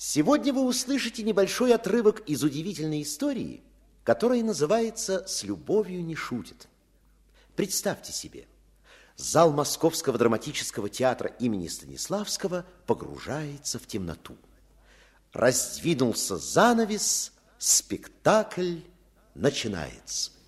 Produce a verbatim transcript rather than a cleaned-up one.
Сегодня вы услышите небольшой отрывок из удивительной истории, которая называется «С любовью не шутят». Представьте себе, зал Московского драматического театра имени Станиславского погружается в темноту. Раздвинулся занавес, спектакль начинается.